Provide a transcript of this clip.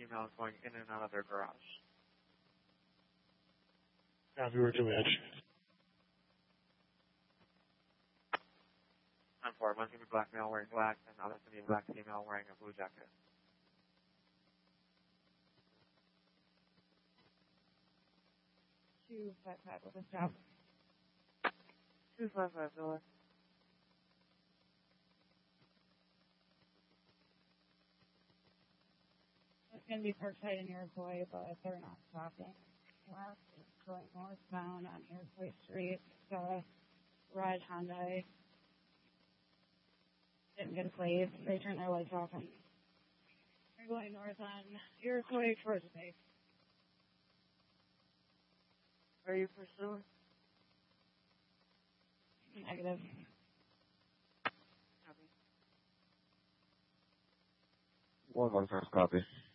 females going in and out of their garage. Copy, we're to edge. 10-4, one's going to be black male wearing black, and the other's going to be black female wearing a blue jacket. 255 with a stop. 255, Miller. It's going to be Parkside and Iroquois, but they're not stopping. Last is going northbound on Iroquois Street. Red Hyundai. Didn't get a plate. They turned their lights off and they're going north on Iroquois towards the base. Are you pursuing? Negative. Copy. 1-1 first copy.